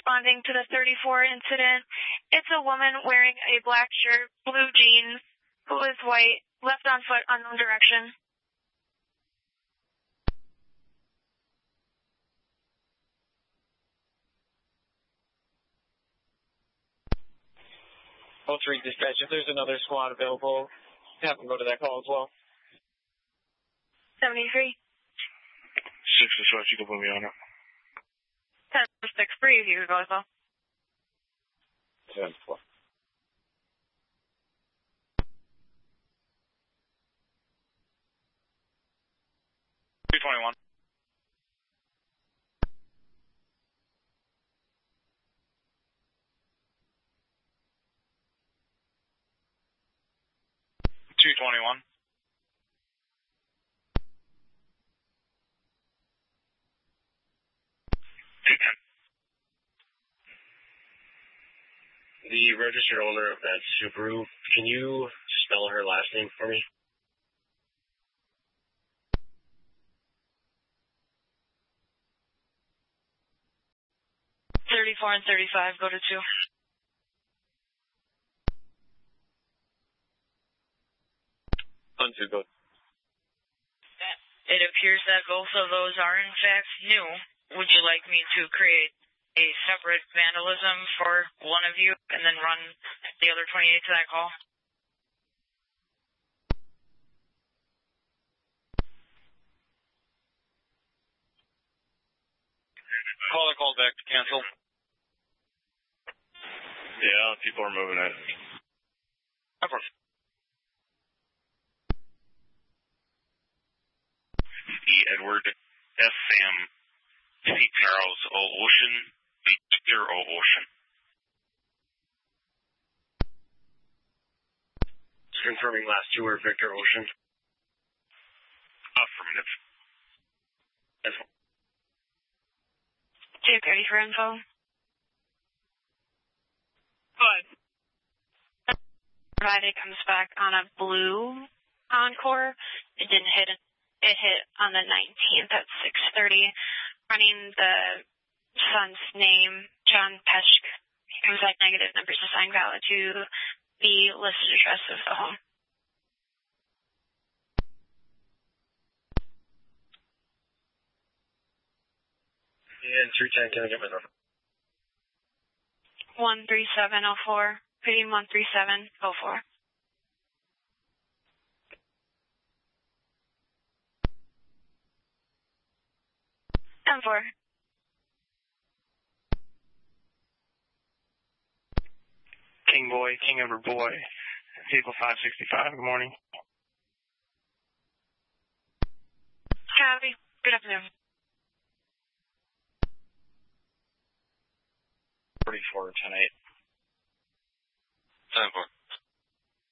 responding to the 34 incident. It's a woman wearing a black shirt, blue jeans, who is white, left on foot, unknown direction. All 3 dispatch, if there's another squad available, have them go to that call as well. 73. 6 dispatch, you can put me on it. 10-6-3, you can go as well. 10-4. 221. 221. The registered owner of that Subaru, can you spell her last name for me? $34 and $35, go to 2. On 2, go. It appears that both of those are in fact new. Would you like me to create a separate vandalism for one of you and then run the other 28 to that call? Caller called back to cancel. Yeah, people are moving it. Over. E. Edward S. Sam C. Charles O. Ocean Victor O. Ocean. Confirming last 2 are Victor Ocean. Affirmative. That's 230 for info. Good. Provided comes back on a blue Encore. It didn't hit. It hit on the 19th at 6:30. Running the son's name, John Peschke. He comes back negative. Numbers assigned valid to the listed address of the home. And 310, can I get my number? 13704. Reading 13704. M4. King Boy, King Edward Boy, Vehicle 565, good morning. Copy. Good afternoon. 44, 10-8. 10-4.